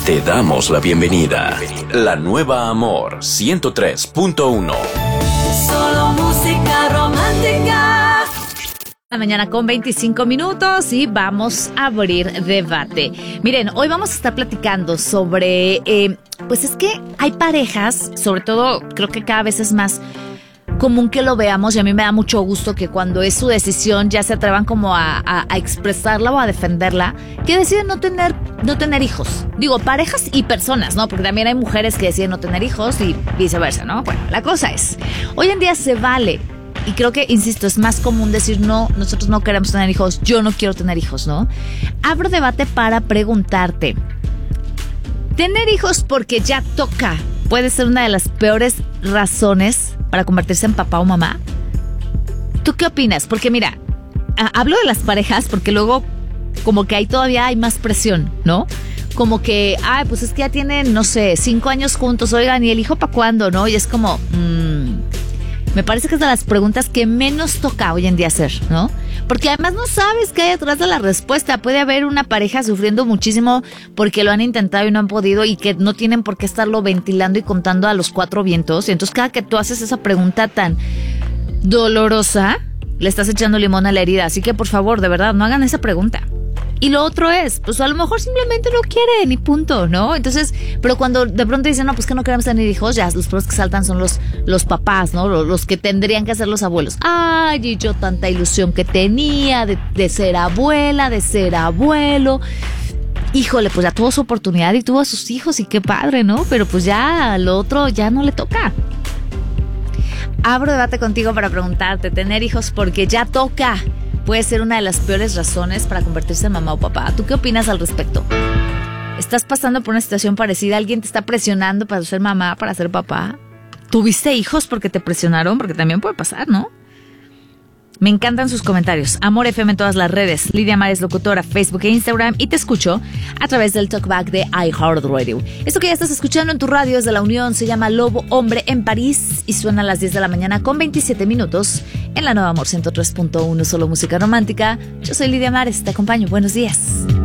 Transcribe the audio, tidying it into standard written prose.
Te damos la bienvenida. La nueva Amor 103.1. Solo música romántica. La mañana con 25 minutos y vamos a abrir debate. Miren, hoy vamos a estar platicando sobre, pues es que hay parejas, sobre todo creo que cada vez es más común que lo veamos y a mí me da mucho gusto que cuando es su decisión ya se atrevan como a expresarla o a defenderla, que deciden no tener hijos. Digo, parejas y personas, ¿no? Porque también hay mujeres que deciden no tener hijos y viceversa, ¿no? Bueno, la cosa es, hoy en día se vale. Y creo que, insisto, es más común decir no, nosotros no queremos tener hijos, yo no quiero tener hijos, ¿no? Abro debate para preguntarte, ¿tener hijos porque ya toca puede ser una de las peores razones para convertirse en papá o mamá? ¿Tú qué opinas? Porque mira, hablo de las parejas porque luego como que ahí todavía hay más presión, ¿no? Como que, pues es que ya tienen, no sé, 5 años juntos, oigan, ¿y el hijo para cuándo, no? Y es como, me parece que es de las preguntas que menos toca hoy en día hacer, ¿no? Porque además no sabes qué hay detrás de la respuesta. Puede haber una pareja sufriendo muchísimo porque lo han intentado y no han podido y que no tienen por qué estarlo ventilando y contando a los 4 vientos. Y entonces cada que tú haces esa pregunta tan dolorosa, le estás echando limón a la herida. Así que por favor, de verdad, no hagan esa pregunta. Y lo otro es, pues a lo mejor simplemente no quieren y punto, ¿no? Entonces, pero cuando de pronto dicen, no, pues que no queremos tener hijos, ya los primeros que saltan son los papás, ¿no? Los que tendrían que ser los abuelos. Ay, y yo tanta ilusión que tenía de ser abuela, de ser abuelo. Híjole, pues ya tuvo su oportunidad y tuvo a sus hijos y qué padre, ¿no? Pero pues ya lo otro ya no le toca. Abro debate contigo para preguntarte, ¿tener hijos porque ya toca puede ser una de las peores razones para convertirse en mamá o papá? ¿Tú qué opinas al respecto? ¿Estás pasando por una situación parecida? ¿Alguien te está presionando para ser mamá, para ser papá? ¿Tuviste hijos porque te presionaron? Porque también puede pasar, ¿no? Me encantan sus comentarios. Amor FM en todas las redes. Lidia Mar es locutora, Facebook e Instagram. Y te escucho a través del talkback de iHeartRadio. Esto que ya estás escuchando en tu radio es de La Unión. Se llama Lobo Hombre en París. Y suena a las 10 de la mañana con 27 minutos. En la nueva Amor 103.1, solo música romántica. Yo soy Lidia Mares, te acompaño. Buenos días.